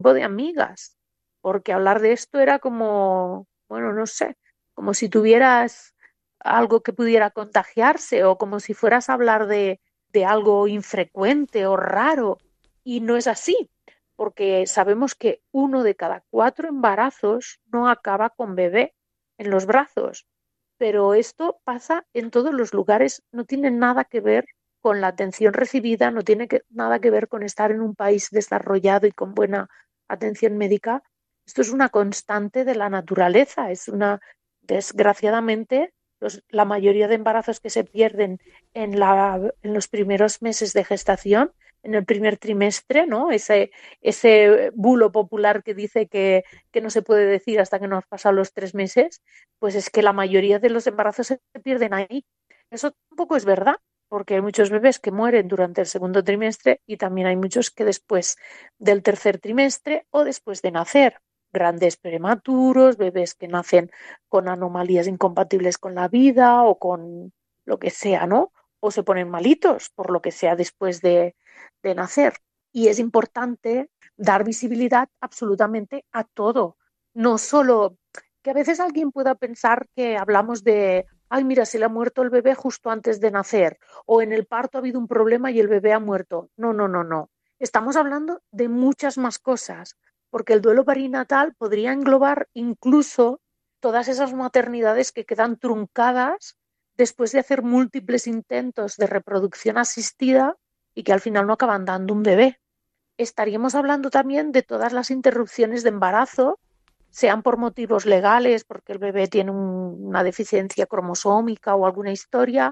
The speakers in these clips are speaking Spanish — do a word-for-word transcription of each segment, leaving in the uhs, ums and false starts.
tipo de amigas, porque hablar de esto era como, bueno, no sé, como si tuvieras algo que pudiera contagiarse o como si fueras a hablar de, de algo infrecuente o raro. Y no es así, porque sabemos que uno de cada cuatro embarazos no acaba con bebé en los brazos. Pero esto pasa en todos los lugares, no tiene nada que ver con la atención recibida, no tiene que- nada que ver con estar en un país desarrollado y con buena atención médica. Esto es una constante de la naturaleza, es una, desgraciadamente, los- la mayoría de embarazos que se pierden en, la, en los primeros meses de gestación, en el primer trimestre, ¿no? Ese, ese bulo popular que dice que, que no se puede decir hasta que no has pasado los tres meses, pues es que la mayoría de los embarazos se pierden ahí. Eso tampoco es verdad, porque hay muchos bebés que mueren durante el segundo trimestre y también hay muchos que después del tercer trimestre o después de nacer. Grandes prematuros, bebés que nacen con anomalías incompatibles con la vida o con lo que sea, ¿no? O se ponen malitos por lo que sea después de, de nacer. Y es importante dar visibilidad absolutamente a todo, no solo que a veces alguien pueda pensar que hablamos de, ay, mira, se le ha muerto el bebé justo antes de nacer, o en el parto ha habido un problema y el bebé ha muerto. No, no, no, no. Estamos hablando de muchas más cosas, porque el duelo perinatal podría englobar incluso todas esas maternidades que quedan truncadas después de hacer múltiples intentos de reproducción asistida y que al final no acaban dando un bebé. Estaríamos hablando también de todas las interrupciones de embarazo, sean por motivos legales, porque el bebé tiene un- una deficiencia cromosómica o alguna historia,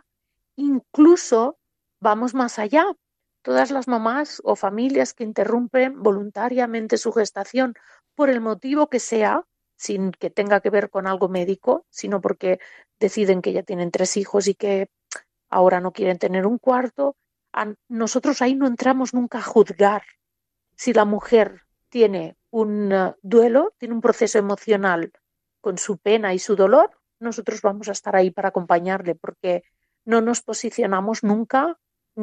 incluso vamos más allá. Todas las mamás o familias que interrumpen voluntariamente su gestación por el motivo que sea, sin que tenga que ver con algo médico, sino porque deciden que ya tienen tres hijos y que ahora no quieren tener un cuarto, a nosotros ahí no entramos nunca a juzgar si la mujer tiene un uh, duelo, tiene un proceso emocional con su pena y su dolor, nosotros vamos a estar ahí para acompañarle porque no nos posicionamos nunca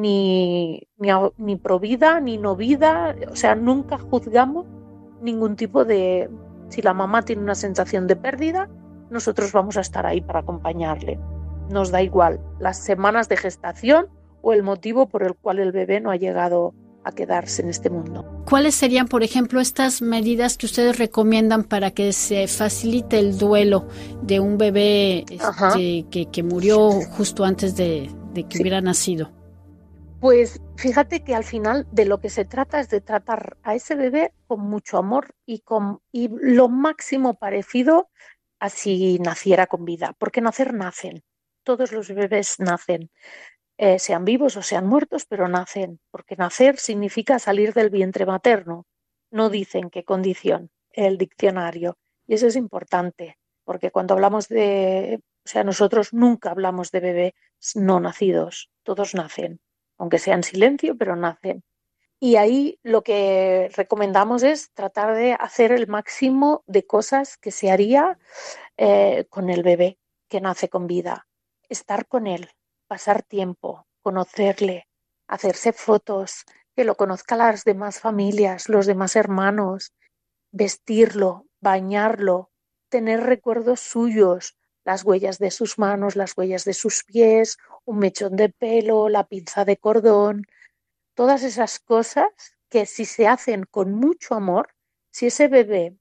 ni, ni, ni pro vida ni no vida, o sea, nunca juzgamos ningún tipo de... Si la mamá tiene una sensación de pérdida, nosotros vamos a estar ahí para acompañarle. Nos da igual las semanas de gestación o el motivo por el cual el bebé no ha llegado a quedarse en este mundo. ¿Cuáles serían, por ejemplo, estas medidas que ustedes recomiendan para que se facilite el duelo de un bebé este, que, que murió justo antes de, de que Sí. hubiera nacido? Pues fíjate que al final de lo que se trata es de tratar a ese bebé con mucho amor y, con, y lo máximo parecido a si naciera con vida, porque nacer nacen, todos los bebés nacen, eh, sean vivos o sean muertos, pero nacen, porque nacer significa salir del vientre materno, no dicen qué condición, el diccionario, y eso es importante, porque cuando hablamos de, o sea, nosotros nunca hablamos de bebés no nacidos, todos nacen, aunque sea en silencio, pero nacen. Y ahí lo que recomendamos es tratar de hacer el máximo de cosas que se haría eh, con el bebé que nace con vida. Estar con él, pasar tiempo, conocerle, hacerse fotos, que lo conozcan las demás familias, los demás hermanos, vestirlo, bañarlo, tener recuerdos suyos, las huellas de sus manos, las huellas de sus pies, un mechón de pelo, la pinza de cordón, todas esas cosas que si se hacen con mucho amor, si ese bebé,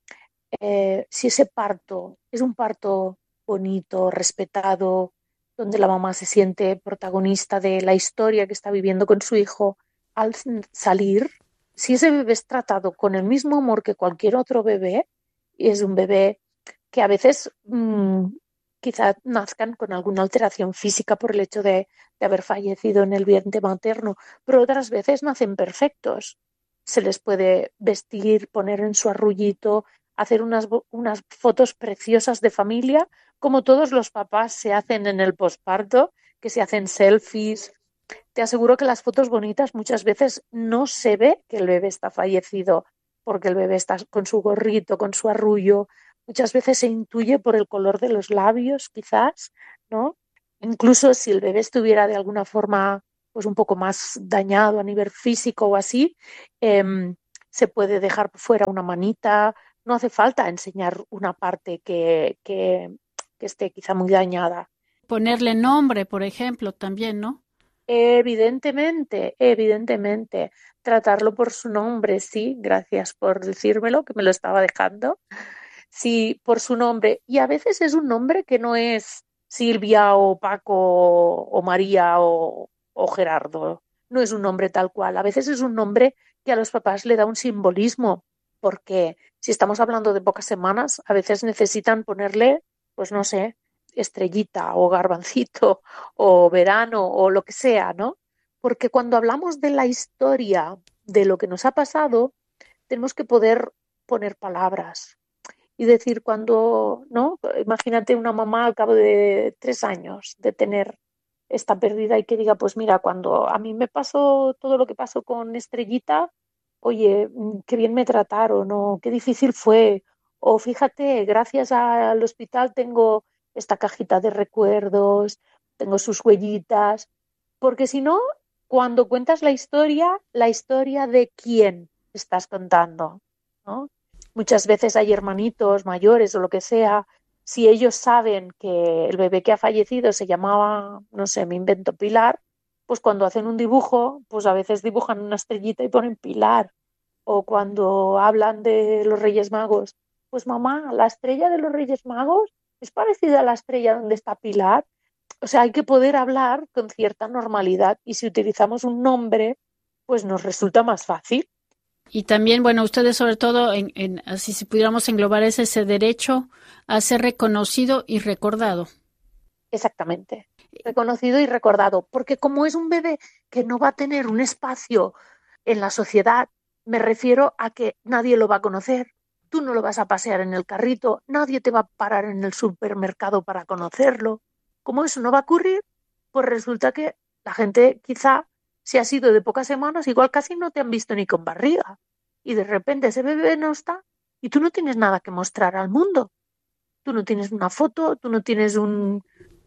eh, si ese parto es un parto bonito, respetado, donde la mamá se siente protagonista de la historia que está viviendo con su hijo, al salir, si ese bebé es tratado con el mismo amor que cualquier otro bebé, y es un bebé que a veces mmm, quizá nazcan con alguna alteración física por el hecho de, de haber fallecido en el vientre materno, pero otras veces nacen perfectos. Se les puede vestir, poner en su arrullito, hacer unas, unas fotos preciosas de familia, como todos los papás se hacen en el posparto, que se hacen selfies. Te aseguro que las fotos bonitas muchas veces no se ve que el bebé está fallecido, porque el bebé está con su gorrito, con su arrullo. Muchas veces se intuye por el color de los labios, quizás, ¿no? Incluso si el bebé estuviera de alguna forma pues un poco más dañado a nivel físico o así, eh, se puede dejar fuera una manita, no hace falta enseñar una parte que, que, que esté quizá muy dañada. Ponerle nombre, por ejemplo, también, ¿no? Evidentemente, evidentemente, tratarlo por su nombre, sí, gracias por decírmelo, que me lo estaba dejando. Sí, por su nombre. Y a veces es un nombre que no es Silvia o Paco o María o, o Gerardo. No es un nombre tal cual. A veces es un nombre que a los papás le da un simbolismo, porque si estamos hablando de pocas semanas, a veces necesitan ponerle, pues no sé, estrellita o garbancito o verano o lo que sea, ¿no? Porque cuando hablamos de la historia de lo que nos ha pasado, tenemos que poder poner palabras y decir cuando, ¿no? Imagínate una mamá al cabo de tres años de tener esta pérdida y que diga, pues mira, cuando a mí me pasó todo lo que pasó con Estrellita, oye, qué bien me trataron, o qué difícil fue, o fíjate, gracias al hospital tengo esta cajita de recuerdos, tengo sus huellitas, porque si no, cuando cuentas la historia, la historia de quién estás contando, ¿no? Muchas veces hay hermanitos mayores o lo que sea, si ellos saben que el bebé que ha fallecido se llamaba, no sé, me invento Pilar, pues cuando hacen un dibujo, pues a veces dibujan una estrellita y ponen Pilar. O cuando hablan de los Reyes Magos, pues mamá, la estrella de los Reyes Magos es parecida a la estrella donde está Pilar. O sea, hay que poder hablar con cierta normalidad y si utilizamos un nombre, pues nos resulta más fácil. Y también, bueno, ustedes sobre todo, en, en, así si pudiéramos englobar es ese derecho a ser reconocido y recordado. Exactamente, reconocido y recordado, porque como es un bebé que no va a tener un espacio en la sociedad, me refiero a que nadie lo va a conocer, tú no lo vas a pasear en el carrito, nadie te va a parar en el supermercado para conocerlo. Como eso no va a ocurrir, pues resulta que la gente quizá, si ha sido de pocas semanas, igual casi no te han visto ni con barriga. Y de repente ese bebé no está y tú no tienes nada que mostrar al mundo. Tú no tienes una foto, tú no tienes un...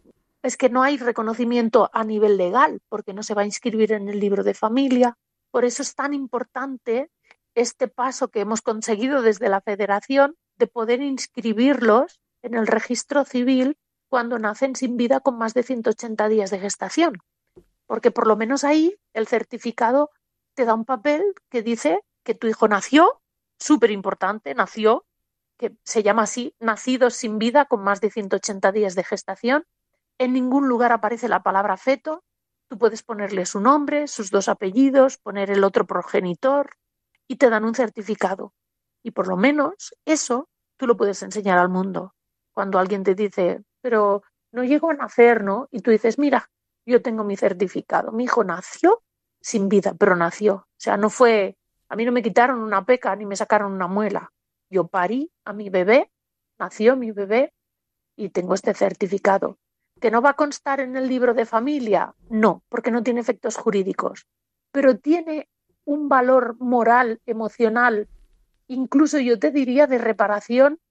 Es que no hay reconocimiento a nivel legal porque no se va a inscribir en el libro de familia. Por eso es tan importante este paso que hemos conseguido desde la Federación de poder inscribirlos en el registro civil cuando nacen sin vida con más de ciento ochenta días de gestación. Porque por lo menos ahí el certificado te da un papel que dice que tu hijo nació, súper importante, nació, que se llama así, nacidos sin vida con más de ciento ochenta días de gestación. En ningún lugar aparece la palabra feto. Tú puedes ponerle su nombre, sus dos apellidos, poner el otro progenitor y te dan un certificado. Y por lo menos eso tú lo puedes enseñar al mundo. Cuando alguien te dice, pero no llegó a nacer, ¿no? Y tú dices, mira, yo tengo mi certificado. Mi hijo nació sin vida, pero nació. O sea, no fue, a mí no me quitaron una peca ni me sacaron una muela. Yo parí a mi bebé, nació mi bebé y tengo este certificado. ¿Que no va a constar en el libro de familia? No, porque no tiene efectos jurídicos, pero tiene un valor moral, emocional, incluso yo te diría de reparación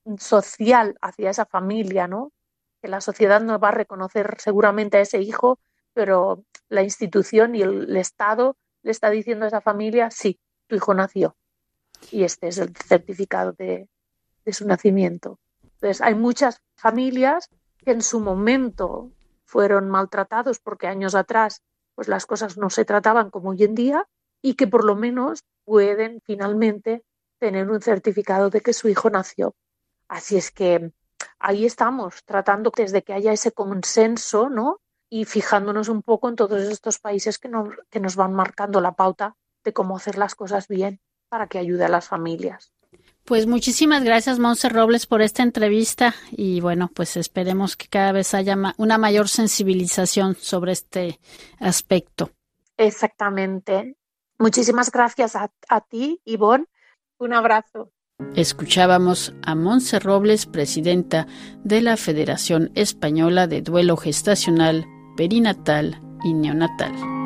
social hacia esa familia, ¿no? Que la sociedad no va a reconocer seguramente a ese hijo, pero la institución y el, el Estado le está diciendo a esa familia, sí, tu hijo nació. Y este es el certificado de, de su nacimiento. Entonces, hay muchas familias que en su momento fueron maltratados porque años atrás pues las cosas no se trataban como hoy en día y que por lo menos pueden finalmente tener un certificado de que su hijo nació. Así es que ahí estamos, tratando desde que haya ese consenso, ¿no? Y fijándonos un poco en todos estos países que nos, que nos van marcando la pauta de cómo hacer las cosas bien para que ayude a las familias. Pues muchísimas gracias, Montse Robles, por esta entrevista y bueno, pues esperemos que cada vez haya ma- una mayor sensibilización sobre este aspecto. Exactamente. Muchísimas gracias a, a ti, Ivonne. Un abrazo. Escuchábamos a Montse Robles, presidenta de la Federación Española de Duelo Gestacional, Perinatal y Neonatal.